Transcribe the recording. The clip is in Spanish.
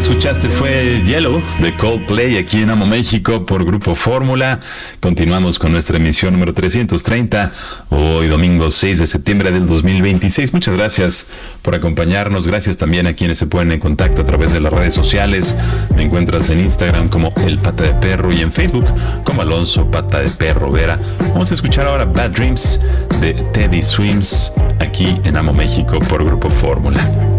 escuchaste fue Yellow de Coldplay aquí en Amo México por Grupo Fórmula. Continuamos con nuestra emisión número 330, hoy domingo 6 de septiembre del 2026. Muchas gracias por acompañarnos. Gracias también a quienes se ponen en contacto a través de las redes sociales. Me encuentras en Instagram como El Pata de Perro y en Facebook como Alonso Pata de Perro Vera. Vamos a escuchar ahora Bad Dreams de Teddy Swims aquí en Amo México por Grupo Fórmula.